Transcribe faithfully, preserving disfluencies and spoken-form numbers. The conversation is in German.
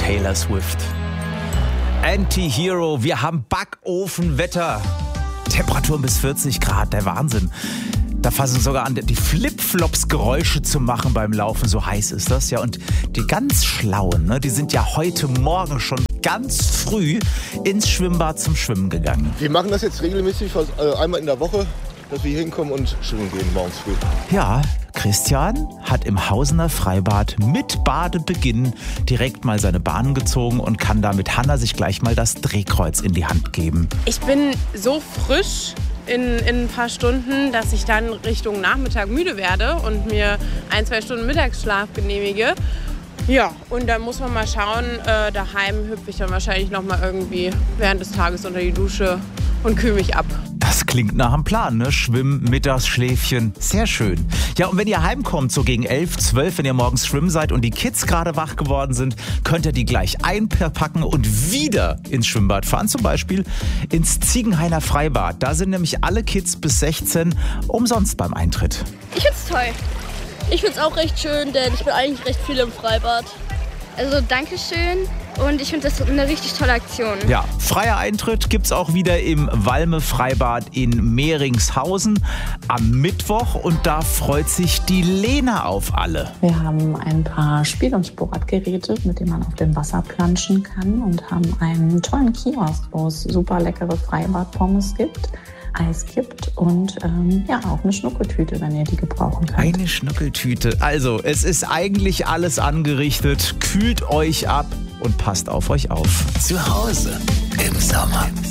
Taylor Swift. Anti-Hero, wir haben Backofenwetter. Temperaturen bis vierzig Grad, der Wahnsinn. Da fassen sogar an, die Flipflops-Geräusche zu machen beim Laufen, so heiß ist das. Ja, und die ganz Schlauen, ne, die sind ja heute Morgen schon ganz früh ins Schwimmbad zum Schwimmen gegangen. Wir machen das jetzt regelmäßig, fast, äh, einmal in der Woche, dass wir hier hinkommen und schwimmen gehen morgens früh. Ja, Christian hat im Hausener Freibad mit Badebeginn direkt mal seine Bahnen gezogen und kann da mit Hanna sich gleich mal das Drehkreuz in die Hand geben. Ich bin so frisch in, in ein paar Stunden, dass ich dann Richtung Nachmittag müde werde und mir ein, zwei Stunden Mittagsschlaf genehmige. Ja, und dann muss man mal schauen, äh, daheim hüpfe ich dann wahrscheinlich noch mal irgendwie während des Tages unter die Dusche und kühle mich ab. Das klingt nach einem Plan, ne? Schwimmen, Mittagsschläfchen, sehr schön. Ja, und wenn ihr heimkommt, so gegen elf, zwölf, wenn ihr morgens schwimmen seid und die Kids gerade wach geworden sind, könnt ihr die gleich einpacken und wieder ins Schwimmbad fahren. Zum Beispiel ins Ziegenhainer Freibad. Da sind nämlich alle Kids bis sechzehn umsonst beim Eintritt. Ich find's toll. Ich find's auch recht schön, denn ich bin eigentlich recht viel im Freibad. Also Dankeschön und ich finde das eine richtig tolle Aktion. Ja, freier Eintritt gibt's auch wieder im Valme Freibad in Mehringshausen am Mittwoch und da freut sich die Lena auf alle. Wir haben ein paar Spiel- und Sportgeräte, mit denen man auf dem Wasser planschen kann und haben einen tollen Kiosk, wo es super leckere Freibad-Pommes gibt, Eis gibt und ähm, ja auch eine Schnuckeltüte, wenn ihr die gebrauchen könnt. Eine Schnuckeltüte. Also, es ist eigentlich alles angerichtet. Kühlt euch ab und passt auf euch auf. Zu Hause im Sommer.